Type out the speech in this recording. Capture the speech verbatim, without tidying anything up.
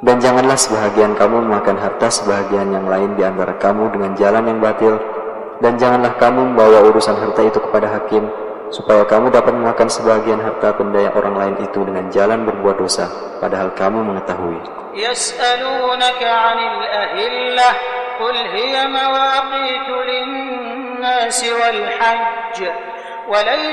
Dan janganlah sebahagian kamu memakan harta sebahagian yang lain di antara kamu dengan jalan yang batil, dan janganlah kamu membawa urusan harta itu kepada hakim, supaya kamu dapat memakan sebahagian harta benda yang orang lain itu dengan jalan berbuat dosa, padahal kamu mengetahui. Yas'alunaka 'anil ahillah, qul hiya mawaqitu lin-nasi wal hajj, wa